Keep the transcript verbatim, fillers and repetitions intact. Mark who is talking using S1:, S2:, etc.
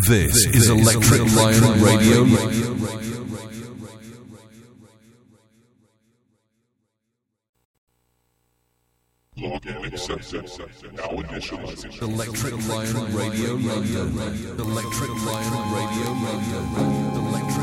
S1: This is Electric Lion Radio.
S2: Login accepted. Now initializing.
S1: Electric Lion Radio London. Electric Lion Radio London. Electric